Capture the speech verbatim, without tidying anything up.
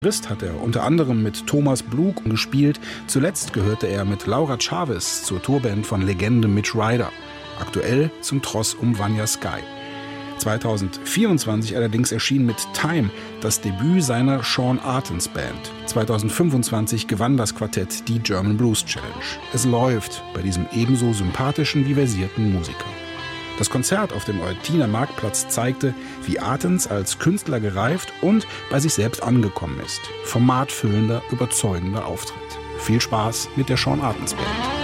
Gitarrist hat er unter anderem mit Thomas Blug gespielt. Zuletzt gehörte er mit Laura Chavez zur Tourband von Legende Mitch Ryder. Aktuell zum Tross um Vanya Sky. zweitausendvierundzwanzig allerdings erschien mit Time das Debüt seiner Sean Artens Band. zweitausendfünfundzwanzig gewann das Quartett die German Blues Challenge. Es läuft bei diesem ebenso sympathischen wie versierten Musiker. Das Konzert auf dem Eutiner Marktplatz zeigte, wie Artens als Künstler gereift und bei sich selbst angekommen ist. Formatfüllender, überzeugender Auftritt. Viel Spaß mit der Sean Artens Band.